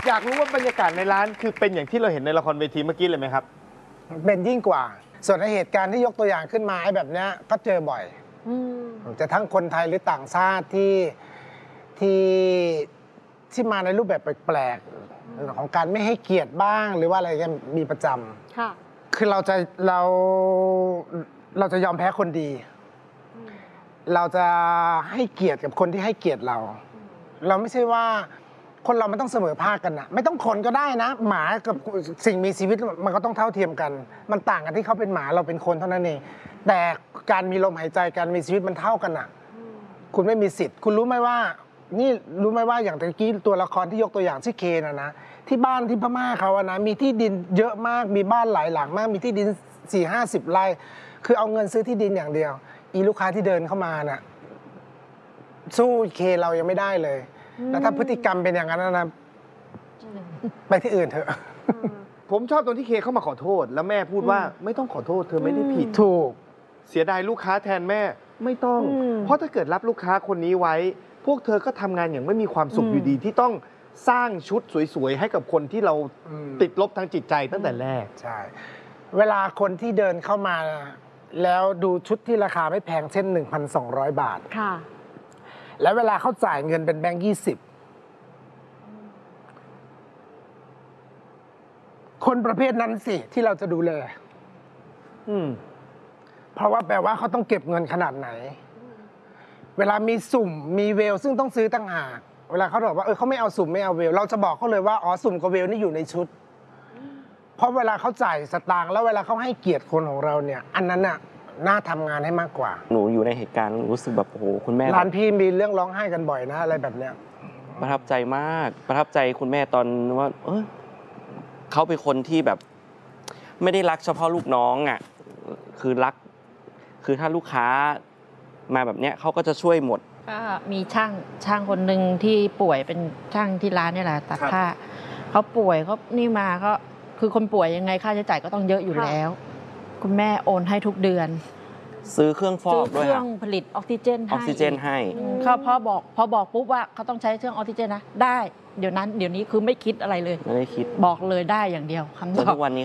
อยากรู้ว่าบรรยากาศในร้านคือเป็นอย่างที่เราเห็นในละครเวทีเมื่อกี้เลยไหมครับเป็นยิ่งกว่าส่วนในเหตุการณ์ที่ยกตัวอย่างขึ้นมาไอ้แบบนี้ก็เจอบ่อยจะทั้งคนไทยหรือต่างชาติที่มาในรูปแบบแปลกๆของการไม่ให้เกียรติบ้างหรือว่าอะไรกันมีประจำค่ะคือเราจะยอมแพ้คนดี เราจะให้เกียรติกับคนที่ให้เกียรติเราไม่ใช่ว่าคนเรามันต้องเสมอภาคกันนะไม่ต้องคนก็ได้นะหมากับสิ่งมีชีวิตมันก็ต้องเท่าเทียมกันมันต่างกันที่เขาเป็นหมาเราเป็นคนเท่านั้นเองแต่การมีลมหายใจการมีชีวิตมันเท่ากันอ่ะคุณไม่มีสิทธิ์คุณรู้ไหมว่าอย่างตะกี้ตัวละครที่ยกตัวอย่างชื่อเคนนะที่บ้านที่พม่าเขาอะนะมีที่ดินเยอะมากมีบ้านหลายหลังมากมีที่ดิน40-50 ไร่คือเอาเงินซื้อที่ดินอย่างเดียวอีลูกค้าที่เดินเข้ามาน่ะสู้เคเรายังไม่ได้เลยแล้วถ้าพฤติกรรมเป็นอย่างนั้นนะไปที่อื่นเถอะผมชอบตรงที่เคเข้ามาขอโทษแล้วแม่พูดว่าไม่ต้องขอโทษเธอไม่ได้ผิดถูกเสียดายลูกค้าแทนแม่ไม่ต้องเพราะถ้าเกิดรับลูกค้าคนนี้ไว้พวกเธอก็ทำงานอย่างไม่มีความสุขอยู่ดีที่ต้องสร้างชุดสวยๆให้กับคนที่เราติดลบทางจิตใจตั้งแต่แรกใช่เวลาคนที่เดินเข้ามาแล้วดูชุดที่ราคาไม่แพงเช่น 1,200 บาทค่ะแล้วเวลาเขาจ่ายเงินเป็นแบงค์20คนประเภทนั้นสิที่เราจะดูแลเพราะว่าแปลว่าเขาต้องเก็บเงินขนาดไหนเวลามีสุ่มมีเวลซึ่งต้องซื้อต่างหากเวลาเขาบอกว่าเขาไม่เอาสุ่มไม่เอาเวลเราจะบอกเขาเลยว่าอ๋อสุ่มกับเวลนี่อยู่ในชุดเพราะเวลาเขาจ่ายสตางค์แล้วเวลาเขาให้เกียรติคนของเราเนี่ยอันนั้นน่ะน่าทำงานให้มากกว่าหนูอยู่ในเหตุการณ์รู้สึกแบบโอ้โหคุณแม่ร้านพี่มีเรื่องร้องไห้กันบ่อยนะอะไรแบบเนี้ยประทับใจมากประทับใจคุณแม่ตอนว่าเขาเป็นคนที่แบบไม่ได้รักเฉพาะลูกน้องอ่ะคือรักคือถ้าลูกค้ามาแบบเนี้ยเขาก็จะช่วยหมดก็มีช่างคนหนึ่งที่ป่วยเป็นช่างที่ร้านนี่แหละตัดผ้าเขาป่วยเขานี่มาก็คือคนป่วยยังไงค่าใช้จ่ายก็ต้องเยอะอยู่แล้วคุณแม่โอนให้ทุกเดือนซื้อเครื่องฟอกด้วยเครื่องผลิตออกซิเจนให้เขาพอบอกปุ๊บว่าเขาต้องใช้เครื่องออกซิเจนนะได้เดี๋ยวนี้คือไม่คิดอะไรเลยไม่ได้คิดบอกเลยได้อย่างเดียวคำตอบทุกวันนี้